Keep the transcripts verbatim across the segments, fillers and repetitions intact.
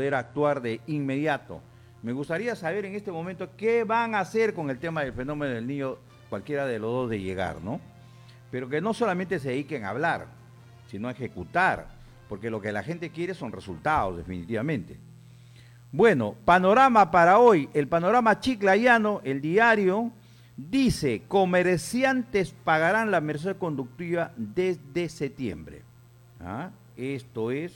poder actuar de inmediato. Me gustaría saber en este momento qué van a hacer con el tema del fenómeno del niño, cualquiera de los dos de llegar, ¿no? Pero que no solamente se dediquen a hablar, sino a ejecutar, porque lo que la gente quiere son resultados, definitivamente. Bueno, panorama para hoy, el panorama chiclayano, el diario, dice, comerciantes pagarán la merced conductiva desde septiembre. ¿Ah? Esto es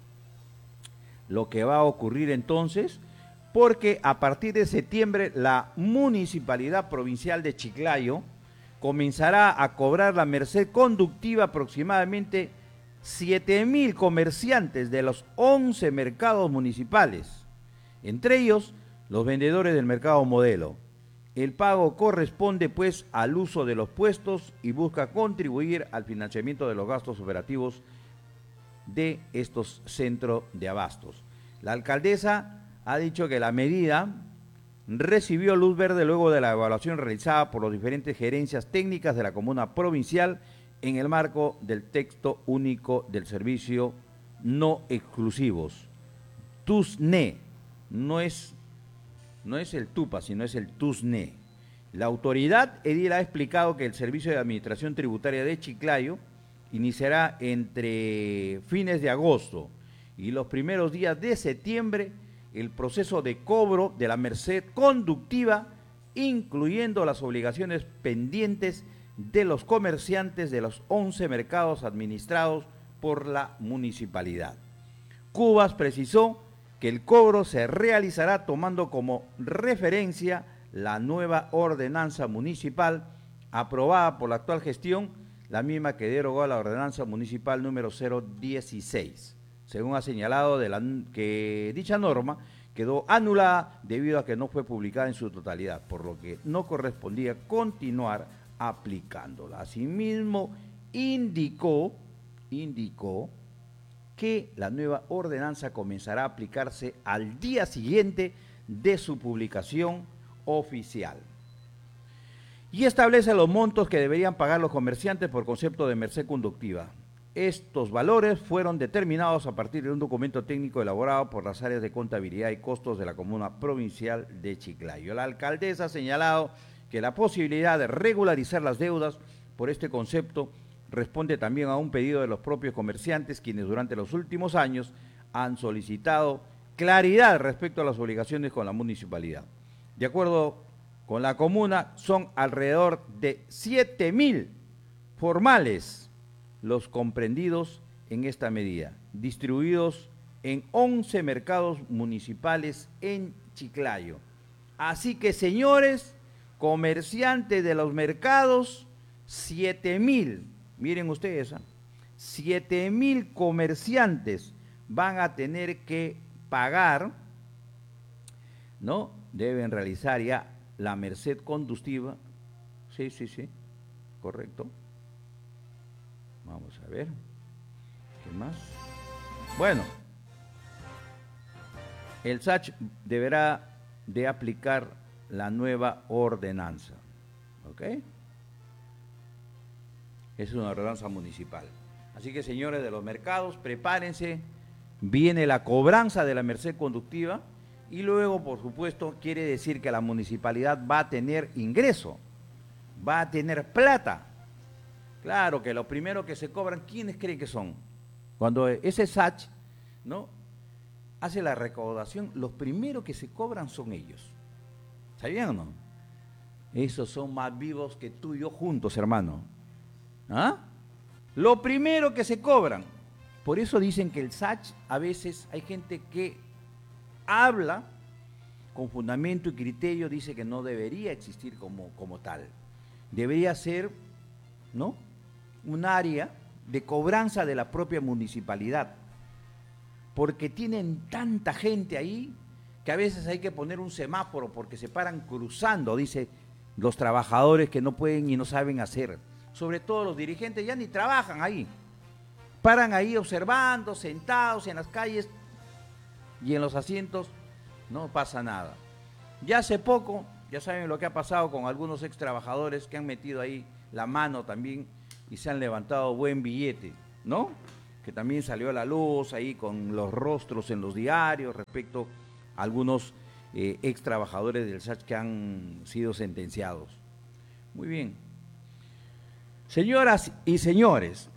lo que va a ocurrir entonces, porque a partir de septiembre la Municipalidad Provincial de Chiclayo comenzará a cobrar la merced conductiva aproximadamente siete mil comerciantes de los once mercados municipales, entre ellos los vendedores del mercado modelo. El pago corresponde pues al uso de los puestos y busca contribuir al financiamiento de los gastos operativos de estos centros de abastos. La alcaldesa ha dicho que la medida recibió luz verde luego de la evaluación realizada por las diferentes gerencias técnicas de la comuna provincial en el marco del texto único del servicio no exclusivos. TUSNE, no es, no es el TUPA, sino es el TUSNE. La autoridad edil ha explicado que el Servicio de Administración Tributaria de Chiclayo iniciará entre fines de agosto y los primeros días de septiembre el proceso de cobro de la merced conductiva, incluyendo las obligaciones pendientes de los comerciantes de los once mercados administrados por la municipalidad. Cubas precisó que el cobro se realizará tomando como referencia la nueva ordenanza municipal aprobada por la actual gestión, la misma que derogó a la ordenanza municipal número cero dieciséis. Según ha señalado de la, que dicha norma quedó anulada debido a que no fue publicada en su totalidad, por lo que no correspondía continuar aplicándola. Asimismo, indicó, indicó que la nueva ordenanza comenzará a aplicarse al día siguiente de su publicación oficial. Y establece los montos que deberían pagar los comerciantes por concepto de merced conductiva. Estos valores fueron determinados a partir de un documento técnico elaborado por las áreas de contabilidad y costos de la comuna provincial de Chiclayo. La alcaldesa ha señalado que la posibilidad de regularizar las deudas por este concepto responde también a un pedido de los propios comerciantes, quienes durante los últimos años han solicitado claridad respecto a las obligaciones con la municipalidad. De acuerdo con la comuna, son alrededor de siete mil formales los comprendidos en esta medida, distribuidos en once mercados municipales en Chiclayo. Así que, señores comerciantes de los mercados, siete mil, miren ustedes, ¿eh? siete mil comerciantes van a tener que pagar, ¿no? Deben realizar ya la merced conductiva. Sí, sí, sí, correcto. Vamos a ver, ¿qué más? Bueno, el S A C deberá de aplicar la nueva ordenanza, ¿ok? Es una ordenanza municipal. Así que, señores de los mercados, prepárense, viene la cobranza de la merced conductiva y luego, por supuesto, quiere decir que la municipalidad va a tener ingreso, va a tener plata. Claro que lo primero que se cobran, ¿quiénes creen que son? Cuando ese S A C, ¿no?, hace la recaudación, los primeros que se cobran son ellos. ¿Sabían o no? Esos son más vivos que tú y yo juntos, hermano. ¿Ah? Lo primero que se cobran. Por eso dicen que el S A C, a veces hay gente que habla con fundamento y criterio, dice que no debería existir como, como tal. Debería ser, ¿no?, un área de cobranza de la propia municipalidad, porque tienen tanta gente ahí que a veces hay que poner un semáforo porque se paran cruzando, dice, los trabajadores que no pueden y no saben hacer, sobre todo los dirigentes ya ni trabajan ahí, paran ahí observando, sentados en las calles y en los asientos no pasa nada. Ya hace poco, ya saben lo que ha pasado con algunos ex trabajadores que han metido ahí la mano también y se han levantado buen billete, ¿no? que también salió a la luz ahí con los rostros en los diarios respecto a algunos eh, ex trabajadores del S A C que han sido sentenciados. Muy bien. Señoras y señores,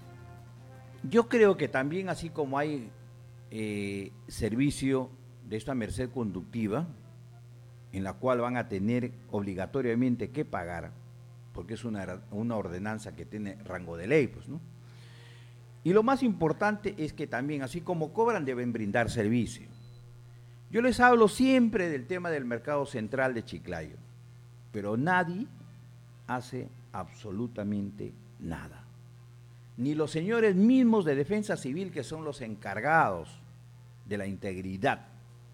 yo creo que también así como hay eh, servicio de esta merced conductiva, en la cual van a tener obligatoriamente que pagar, porque es una, una ordenanza que tiene rango de ley, pues, ¿no? Y lo más importante es que también, así como cobran, deben brindar servicio. Yo les hablo siempre del tema del mercado central de Chiclayo, pero nadie hace absolutamente nada. Ni los señores mismos de Defensa Civil, que son los encargados de la integridad,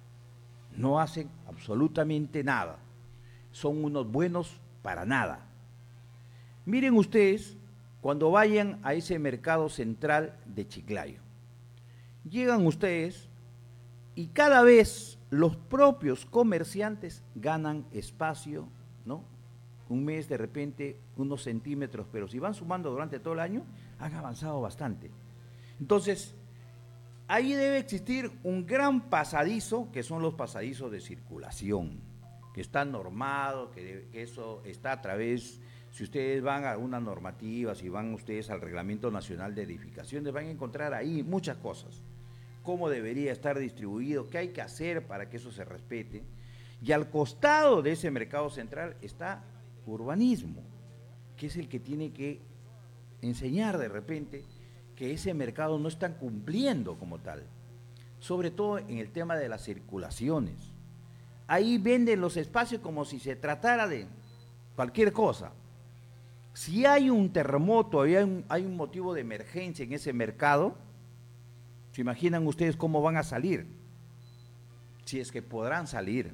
no hacen absolutamente nada. Son unos buenos para nada. Miren ustedes, cuando vayan a ese mercado central de Chiclayo, llegan ustedes y cada vez los propios comerciantes ganan espacio, ¿no? Un mes de repente unos centímetros, pero si van sumando durante todo el año, han avanzado bastante. Entonces, ahí debe existir un gran pasadizo, que son los pasadizos de circulación, que están normados, que, que eso está a través, si ustedes van a una normativa, si van ustedes al Reglamento Nacional de Edificaciones, van a encontrar ahí muchas cosas. Cómo debería estar distribuido, qué hay que hacer para que eso se respete. Y al costado de ese mercado central está urbanismo, que es el que tiene que enseñar de repente que ese mercado no está cumpliendo como tal, sobre todo en el tema de las circulaciones. Ahí venden los espacios como si se tratara de cualquier cosa. Si hay un terremoto, hay un, hay un motivo de emergencia en ese mercado, ¿se imaginan ustedes cómo van a salir? Si es que podrán salir.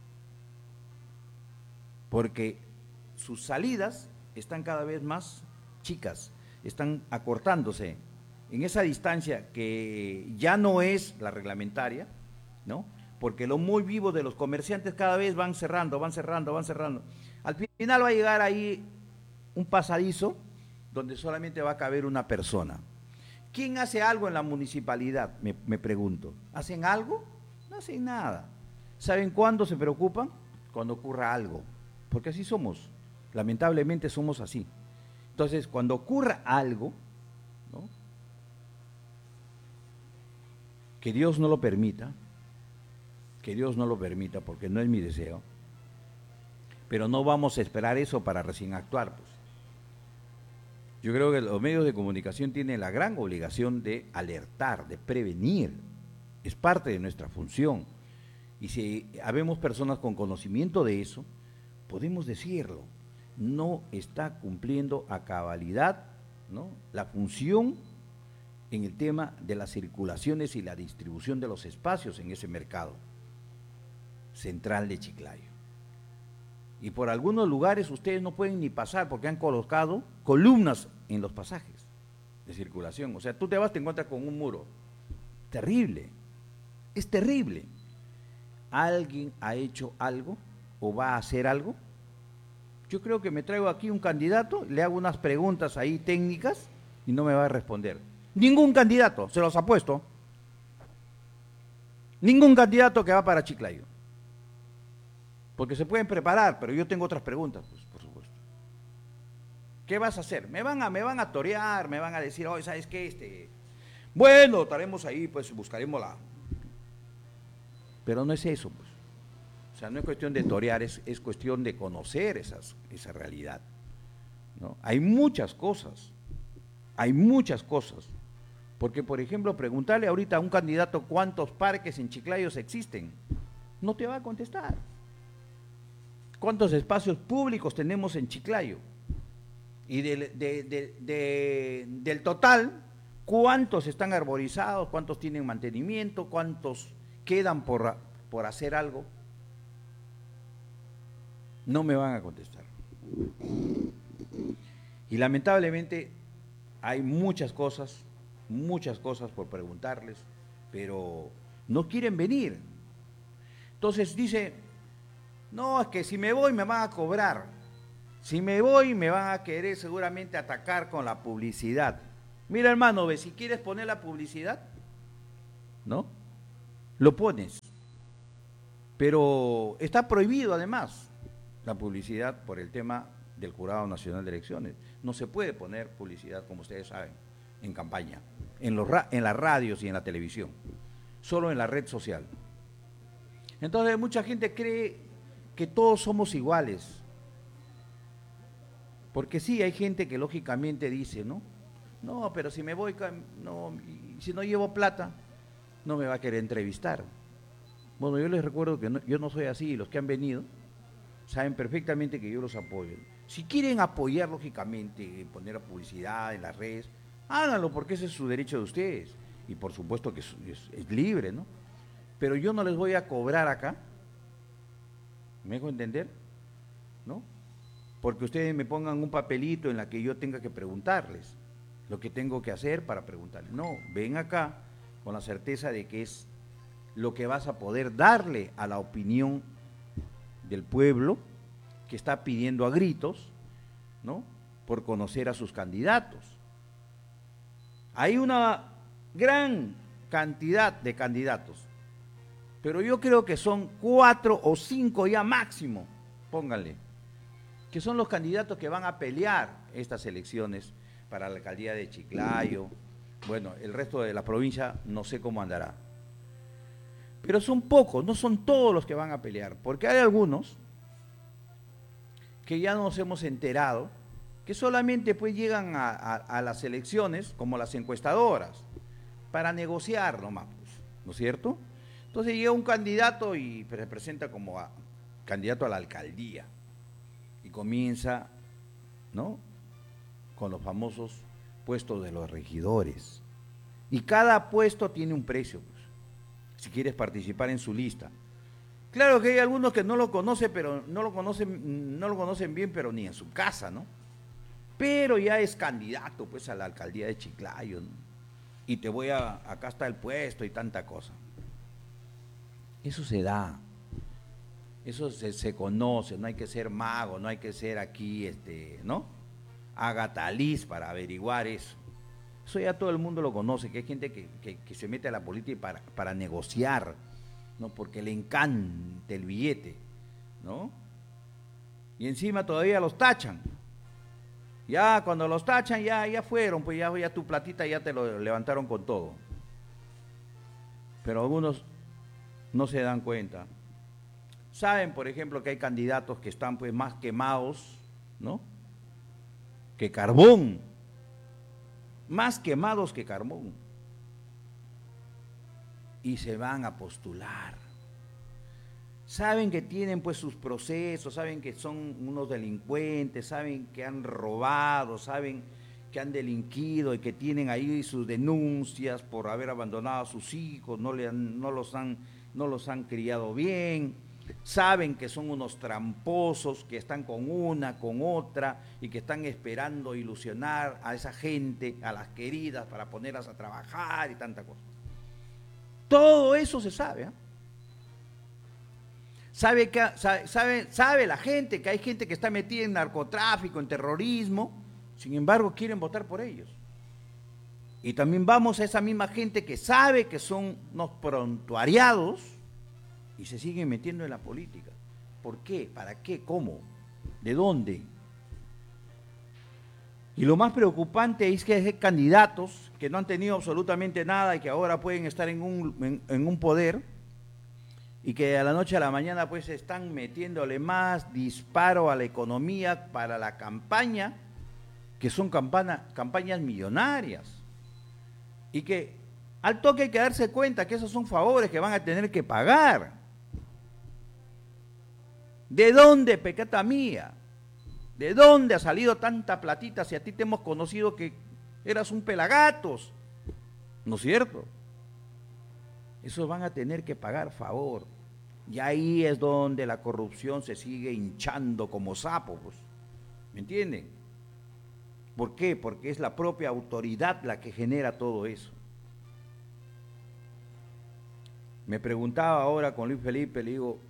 Porque sus salidas están cada vez más chicas, están acortándose en esa distancia que ya no es la reglamentaria, ¿no? Porque lo muy vivo de los comerciantes cada vez van cerrando, van cerrando, van cerrando. Al final va a llegar ahí un pasadizo donde solamente va a caber una persona. ¿Quién hace algo en la municipalidad? Me, me pregunto. ¿Hacen algo? No hacen nada. ¿Saben cuándo se preocupan? Cuando ocurra algo. Porque así somos. Lamentablemente somos así. Entonces, cuando ocurra algo, ¿no? Que Dios no lo permita, que Dios no lo permita, porque no es mi deseo, pero no vamos a esperar eso para recién actuar, pues. Yo creo que los medios de comunicación tienen la gran obligación de alertar, de prevenir. Es parte de nuestra función. Y si habemos personas con conocimiento de eso, podemos decirlo. No está cumpliendo a cabalidad, ¿no?, la función en el tema de las circulaciones y la distribución de los espacios en ese mercado central de Chiclayo. Y por algunos lugares ustedes no pueden ni pasar porque han colocado columnas en los pasajes de circulación. O sea, tú te vas, te encuentras con un muro. Terrible, es terrible. ¿Alguien ha hecho algo o va a hacer algo? Yo creo que me traigo aquí un candidato, le hago unas preguntas ahí técnicas y no me va a responder. Ningún candidato, se los apuesto. Ningún candidato que va para Chiclayo. Porque se pueden preparar, pero yo tengo otras preguntas, pues, por supuesto. ¿Qué vas a hacer? Me van a, me van a torear, me van a decir, oye, ¿sabes qué? Este, bueno, estaremos ahí, pues buscaremos la... Pero no es eso, pues. O sea, no es cuestión de torear, es, es cuestión de conocer esas, esa realidad, ¿no? Hay muchas cosas, hay muchas cosas. Porque, por ejemplo, preguntarle ahorita a un candidato cuántos parques en Chiclayo existen, no te va a contestar. ¿Cuántos espacios públicos tenemos en Chiclayo? Y de, de, de, de, del total, ¿cuántos están arborizados? ¿Cuántos tienen mantenimiento? ¿Cuántos quedan por, por hacer algo? No me van a contestar. Y lamentablemente hay muchas cosas, muchas cosas por preguntarles, pero no quieren venir. Entonces dice, no, es que si me voy me van a cobrar, si me voy me van a querer seguramente atacar con la publicidad. Mira, hermano, ve, si quieres poner la publicidad, ¿no? Lo pones. Pero está prohibido además la publicidad por el tema del Jurado Nacional de Elecciones. No se puede poner publicidad, como ustedes saben, en campaña, en, los ra en las radios y en la televisión, solo en la red social. Entonces mucha gente cree que todos somos iguales. Porque sí, hay gente que lógicamente dice, ¿no? No, pero si me voy, no, si no llevo plata, no me va a querer entrevistar. Bueno, yo les recuerdo que no, yo no soy así, y los que han venido saben perfectamente que yo los apoyo. Si quieren apoyar, lógicamente, poner publicidad en las redes, háganlo porque ese es su derecho de ustedes. Y por supuesto que es, es, es libre, ¿no? Pero yo no les voy a cobrar acá, ¿me dejo entender? ¿No? Porque ustedes me pongan un papelito en la que yo tenga que preguntarles lo que tengo que hacer para preguntarles. No, ven acá con la certeza de que es lo que vas a poder darle a la opinión del pueblo que está pidiendo a gritos, ¿no?, por conocer a sus candidatos. Hay una gran cantidad de candidatos, pero yo creo que son cuatro o cinco ya máximo, pónganle, que son los candidatos que van a pelear estas elecciones para la alcaldía de Chiclayo. Bueno, el resto de la provincia no sé cómo andará. Pero son pocos, no son todos los que van a pelear, porque hay algunos que ya nos hemos enterado que solamente pues llegan a, a, a las elecciones, como las encuestadoras, para negociar nomás, pues, ¿no es cierto? Entonces llega un candidato y se presenta como a, candidato a la alcaldía y comienza, ¿no?, con los famosos puestos de los regidores. Y cada puesto tiene un precio, pues, si quieres participar en su lista. Claro que hay algunos que no lo conocen, pero no lo conocen, no lo conocen bien, pero ni en su casa, ¿no? Pero ya es candidato, pues, a la alcaldía de Chiclayo, ¿no? Y te voy a, acá está el puesto y tanta cosa. Eso se da, eso se, se conoce, no hay que ser mago, no hay que ser aquí, este, ¿no?, Agatha Liz para averiguar eso. Eso ya todo el mundo lo conoce, que hay gente que, que, que se mete a la política para, para negociar, ¿no?, porque le encanta el billete, ¿no? Y encima todavía los tachan. Ya cuando los tachan, ya, ya fueron, pues ya, ya tu platita ya te lo levantaron con todo. Pero algunos no se dan cuenta. Saben, por ejemplo, que hay candidatos que están pues más quemados, ¿no?, que carbón. Más quemados que carbón, y se van a postular. Saben que tienen pues sus procesos, saben que son unos delincuentes, saben que han robado, saben que han delinquido y que tienen ahí sus denuncias por haber abandonado a sus hijos, no, le han, no, los, han, no los han criado bien. Saben que son unos tramposos, que están con una, con otra, y que están esperando ilusionar a esa gente, a las queridas, para ponerlas a trabajar y tanta cosa. Todo eso se sabe, ¿eh? Sabe, que, sabe, sabe, sabe la gente que hay gente que está metida en narcotráfico, en terrorismo, sin embargo quieren votar por ellos. Y también vamos a esa misma gente que sabe que son unos prontuariados, y se siguen metiendo en la política. ¿Por qué? ¿Para qué? ¿Cómo? ¿De dónde? Y lo más preocupante es que hay candidatos que no han tenido absolutamente nada y que ahora pueden estar en un, en, en un poder, y que a la noche a la mañana pues están metiéndole más disparo a la economía para la campaña, que son campana, campañas millonarias. Y que al toque hay que darse cuenta que esos son favores que van a tener que pagar. ¿De dónde, pecata mía? ¿De dónde ha salido tanta platita si a ti te hemos conocido que eras un pelagatos? ¿No es cierto? Esos van a tener que pagar favor. Y ahí es donde la corrupción se sigue hinchando como sapo, pues. ¿Me entienden? ¿Por qué? Porque es la propia autoridad la que genera todo eso. Me preguntaba ahora con Luis Felipe, le digo,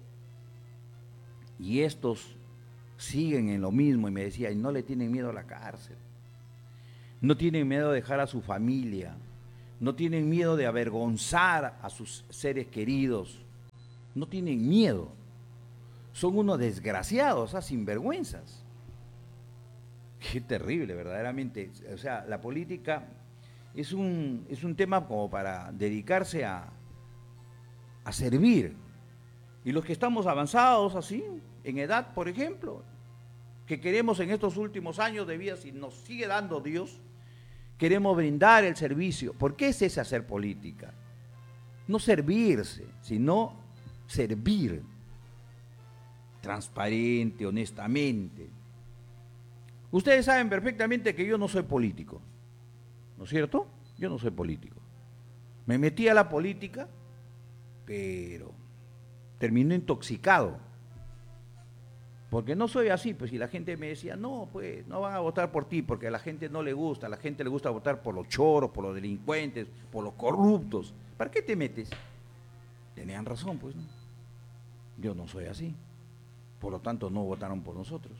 y estos siguen en lo mismo, y me decía, y no le tienen miedo a la cárcel. no tienen miedo de dejar a su familia, no tienen miedo de avergonzar a sus seres queridos, no tienen miedo. Son unos desgraciados, ¿ah? Sinvergüenzas. Qué terrible, verdaderamente. O sea, la política es un, es un tema como para dedicarse a, a servir. Y los que estamos avanzados así, en edad, por ejemplo, que queremos en estos últimos años de vida, si nos sigue dando Dios, queremos brindar el servicio. ¿Por qué es ese hacer política? No servirse, sino servir. Transparente, honestamente. Ustedes saben perfectamente que yo no soy político, ¿no es cierto? Yo no soy político. Me metí a la política, pero terminé intoxicado. Porque no soy así, pues si la gente me decía, no, pues no van a votar por ti, porque a la gente no le gusta, a la gente le gusta votar por los choros, por los delincuentes, por los corruptos. ¿Para qué te metes? Tenían razón, pues, ¿no? Yo no soy así. Por lo tanto, no votaron por nosotros.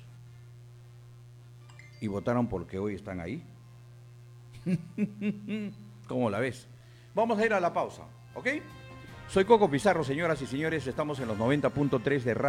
Y votaron porque hoy están ahí. ¿Cómo la ves? Vamos a ir a la pausa, ¿ok? Soy Coco Pizarro, señoras y señores, estamos en los noventa punto tres de radio.